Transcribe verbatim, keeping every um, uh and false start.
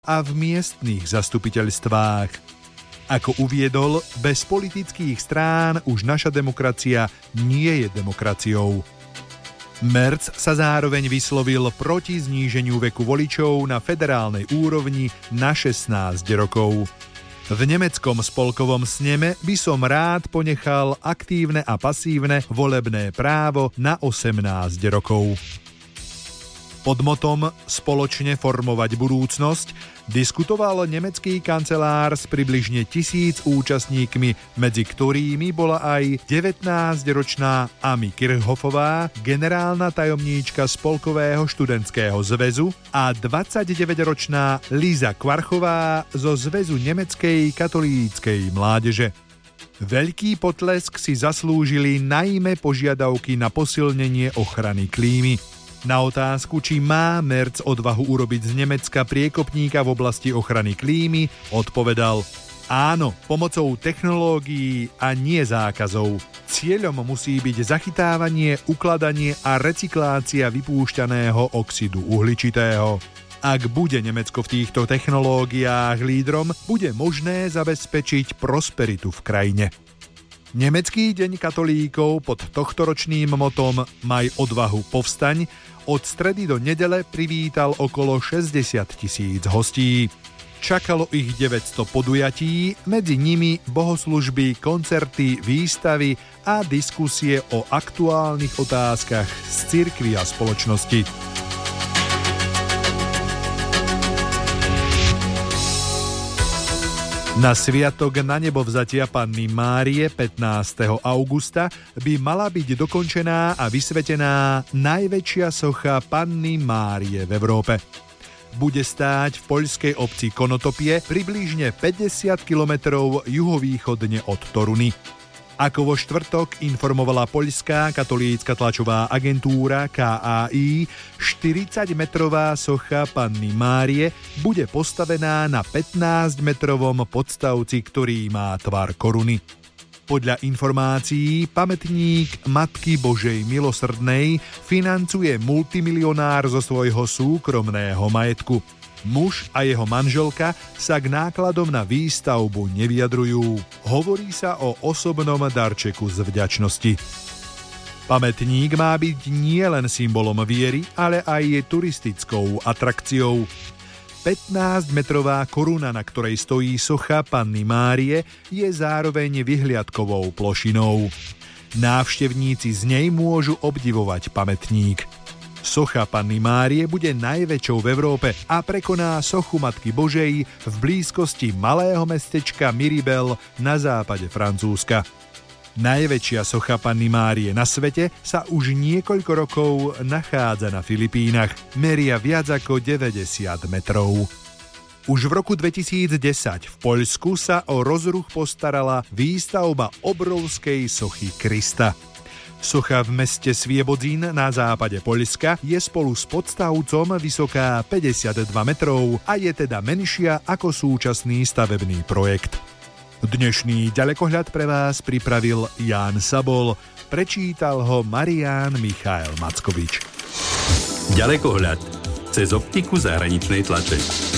a v miestnych zastupiteľstvách. Ako uviedol, bez politických strán už naša demokracia nie je demokraciou. Merz sa zároveň vyslovil proti zníženiu veku voličov na federálnej úrovni na šestnásť rokov. V nemeckom spolkovom sneme by som rád ponechal aktívne a pasívne volebné právo na osemnásť rokov. Pod motom Spoločne formovať budúcnosť diskutoval nemecký kancelár s približne tisíc účastníkmi, medzi ktorými bola aj devätnásťročná Amy Kirchhoffová, generálna tajomníčka Spolkového študentského zväzu, a dvadsaťdeväťročná Lisa Quarchová zo Zväzu nemeckej katolíckej mládeže. Veľký potlesk si zaslúžili najmä požiadavky na posilnenie ochrany klímy. Na otázku, či má Merz odvahu urobiť z Nemecka priekopníka v oblasti ochrany klímy, odpovedal: áno, pomocou technológií a nie zákazov. Cieľom musí byť zachytávanie, ukladanie a recyklácia vypúšťaného oxidu uhličitého. Ak bude Nemecko v týchto technológiách lídrom, bude možné zabezpečiť prosperitu v krajine. Nemecký deň katolíkov pod tohtoročným motom Maj odvahu, povstaň od stredy do nedele privítal okolo šesťdesiat tisíc hostí. Čakalo ich deväťsto podujatí, medzi nimi bohoslužby, koncerty, výstavy a diskusie o aktuálnych otázkach z cirkvi a spoločnosti. Na sviatok na nebo vzatia Panny Márie pätnásteho augusta by mala byť dokončená a vysvetená najväčšia socha Panny Márie v Európe. Bude stáť v poľskej obci Konotopie približne päťdesiat kilometrov juhovýchodne od Toruny. Ako vo štvrtok informovala poľská katolícka tlačová agentúra ká á í, štyridsaťmetrová socha Panny Márie bude postavená na pätnásťmetrovom podstavci, ktorý má tvar koruny. Podľa informácií pamätník Matky Božej milosrdnej financuje multimilionár zo svojho súkromného majetku. Muž a jeho manželka sa k nákladom na výstavbu nevyjadrujú. Hovorí sa o osobnom darčeku z vďačnosti. Pamätník má byť nielen symbolom viery, ale aj turistickou atrakciou. pätnásťmetrová koruna, na ktorej stojí socha Panny Márie, je zároveň vyhliadkovou plošinou. Návštevníci z nej môžu obdivovať pamätník. Socha Panny Márie bude najväčšou v Európe a prekoná sochu Matky Božej v blízkosti malého mestečka Miribel na západe Francúzska. Najväčšia socha Panny Márie na svete sa už niekoľko rokov nachádza na Filipínach. Meria viac ako deväťdesiat metrov. Už v roku dvetisícdesať v Poľsku sa o rozruch postarala výstavba obrovskej sochy Krista. Socha v meste Sviebodzín na západe Poľska je spolu s podstavcom vysoká päťdesiatdva metrov a je teda menšia ako súčasný stavebný projekt. Dnešný ďalekohľad pre vás pripravil Ján Sabol, prečítal ho Marián Michael Mackovič. Ďalekohľad cez optiku zahraničnej tlače.